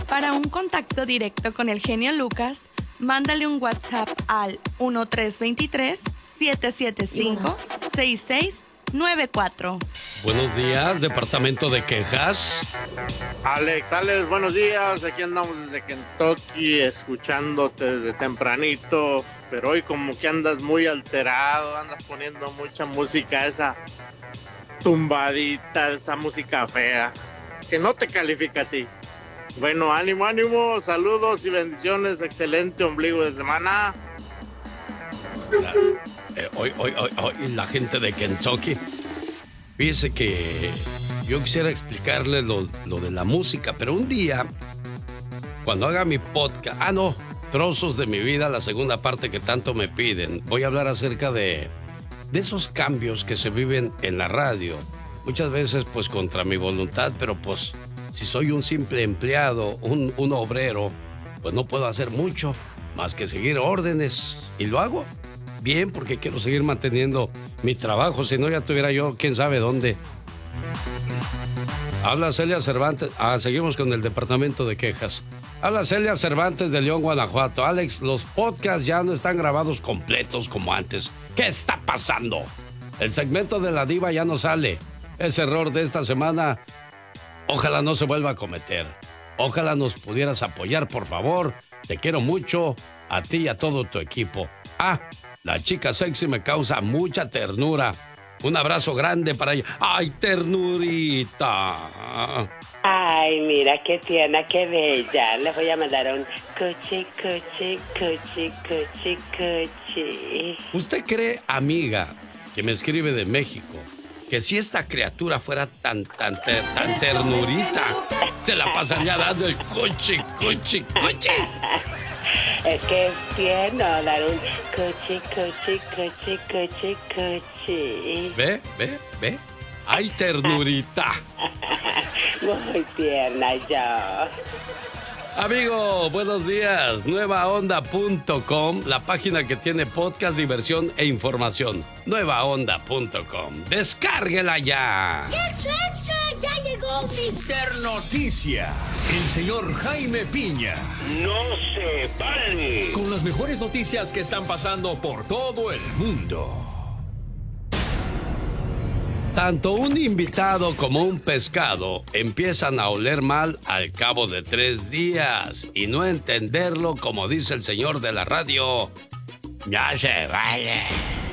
Para un contacto directo con el genio Lucas, mándale un WhatsApp al 1323-775-6694. Buenos días, Departamento de Quejas. Alex, buenos días. Aquí andamos desde Kentucky, escuchándote desde tempranito. Pero hoy como que andas muy alterado, andas poniendo mucha música, esa tumbadita, esa música fea, que no te califica a ti. Bueno, ánimo, saludos y bendiciones, excelente ombligo de semana. Hoy, la gente de Kentucky. Fíjese que yo quisiera explicarle lo de la música, pero un día, cuando haga mi podcast, trozos de mi vida, la segunda parte que tanto me piden, voy a hablar acerca de esos cambios que se viven en la radio. Muchas veces, pues, contra mi voluntad, pero pues, si soy un simple empleado, un obrero, pues no puedo hacer mucho más que seguir órdenes. Y lo hago bien porque quiero seguir manteniendo mi trabajo, si no ya tuviera yo quién sabe dónde. Habla Celia Cervantes. Seguimos con el Departamento de Quejas. Habla Celia Cervantes de León, Guanajuato. Alex, los podcasts ya no están grabados completos como antes. ¿Qué está pasando? El segmento de la diva ya no sale. Ese error de esta semana, ojalá no se vuelva a cometer. Ojalá nos pudieras apoyar, por favor. Te quiero mucho, a ti y a todo tu equipo. La chica sexy me causa mucha ternura. Un abrazo grande para ella. ¡Ay, ternurita! Ay, mira, qué tierna, qué bella. Le voy a mandar un cuchi, cuchi, cuchi, cuchi, cuchi. ¿Usted cree, amiga, que me escribe de México, que si esta criatura fuera tan ternurita, se la pasaría dando el cuchi, cuchi, cuchi? Es que es tierno dar un cuchi, cuchi, cuchi, cuchi, cuchi. ¿Ve? ¡Ay, ternurita! Muy tierna yo. Amigo, buenos días. Nuevaonda.com, la página que tiene podcast, diversión e información. Nuevaonda.com. Descárguela ya. ¡Extra, extra! ¡Ya llegó Mr. Noticia! El señor Jaime Piña. ¡No se vale! Con las mejores noticias que están pasando por todo el mundo. Tanto un invitado como un pescado empiezan a oler mal al cabo de 3 días y no entenderlo, como dice el señor de la radio. ¡Ya se vale!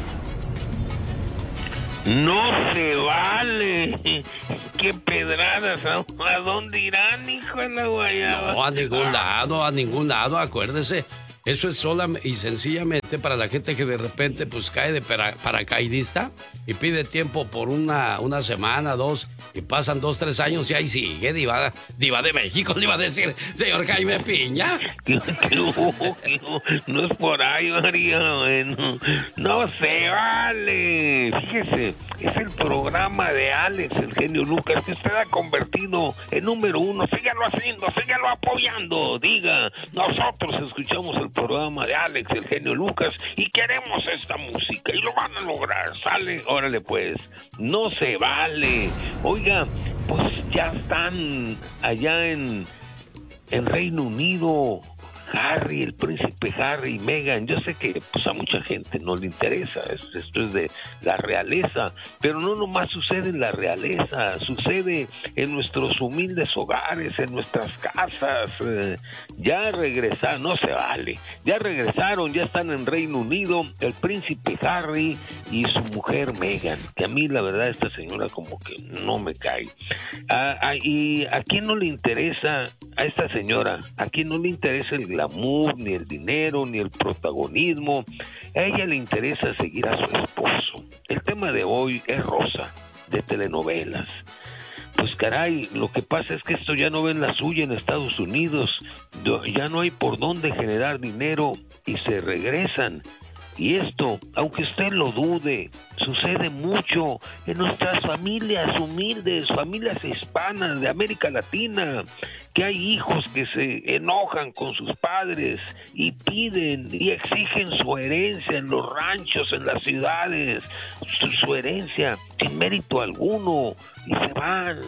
¡No se vale! ¡Qué pedradas! ¿A dónde irán, hijo de la guayaba? No, a ningún lado, acuérdese. Eso es sola y sencillamente para la gente que de repente pues cae de paracaidista y pide tiempo por una semana, 2, y pasan 2, 3 años y ahí sigue, diva de México, le iba a decir, señor Jaime Piña. No es por ahí, María. No se vale. Fíjese, es el programa de Alex, el genio Lucas, que usted ha convertido en número 1. Sígalo haciendo, sígalo apoyando. Diga, nosotros escuchamos el programa de Alex, el genio Lucas, y queremos esta música, y lo van a lograr. Sale, órale pues. No se vale. Oiga, pues ya están allá en Reino Unido Harry, el príncipe Harry y Meghan. Yo sé que pues a mucha gente no le interesa, esto es de la realeza, pero no nomás sucede en la realeza, sucede en nuestros humildes hogares, en nuestras casas. Ya regresaron, no se vale, ya regresaron, ya están en Reino Unido el príncipe Harry y su mujer Meghan, que a mí la verdad esta señora como que no me cae. Y a quién no le interesa a esta señora, a quién no le interesa el glamour, ni el dinero, ni el protagonismo. A ella le interesa seguir a su esposo. El tema de hoy es Rosa, de telenovelas. Pues caray, lo que pasa es que esto ya no ven la suya en Estados Unidos, ya no hay por dónde generar dinero y se regresan. Y esto, aunque usted lo dude, sucede mucho en nuestras familias humildes, familias hispanas de América Latina, que hay hijos que se enojan con sus padres y piden y exigen su herencia en los ranchos, en las ciudades, su herencia sin mérito alguno, y se van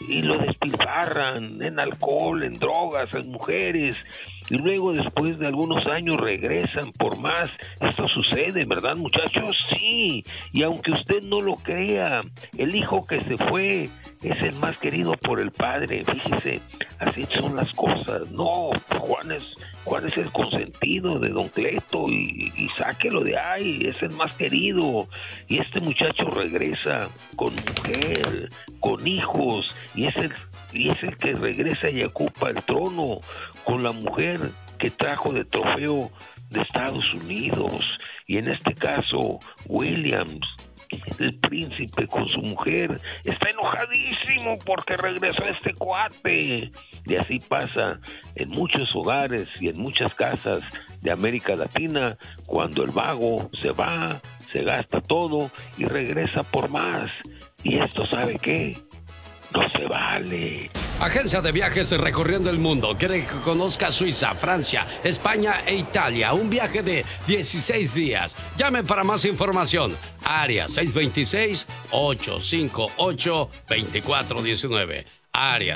y lo despilfarran en alcohol, en drogas, en mujeres, y luego después de algunos años regresan por más. Esto sucede, ¿verdad, muchachos? Sí, y aunque usted no lo crea, el hijo que se fue es el más querido por el padre. Fíjese, así son las cosas. No, Juan es el consentido de don Cleto y sáquelo de ahí, es el más querido. Y este muchacho regresa con mujer, con hijos, y es el que regresa y ocupa el trono con la mujer que trajo de trofeo de Estados Unidos. Y en este caso, Williams, el príncipe, con su mujer, está enojadísimo porque regresó este cuate. Y así pasa en muchos hogares y en muchas casas de América Latina, cuando el vago se va, se gasta todo y regresa por más. Y esto, ¿sabe qué? No se vale. Agencia de viajes recorriendo el mundo. Quiere que conozca Suiza, Francia, España e Italia. Un viaje de 16 días. Llame para más información. Área 626-858-2419. Área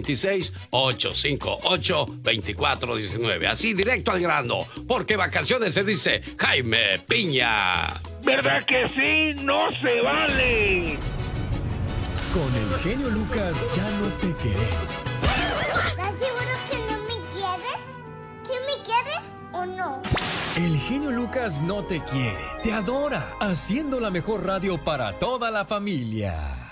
626-858-2419. Así, directo al grano. Porque vacaciones se dice Jaime Piña. ¿Verdad que sí? ¡No se vale! Con el genio Lucas ya no te queremos. ¿Estás seguro que no me quieres? ¿Sí me quieres o no? El genio Lucas no te quiere, te adora, haciendo la mejor radio para toda la familia.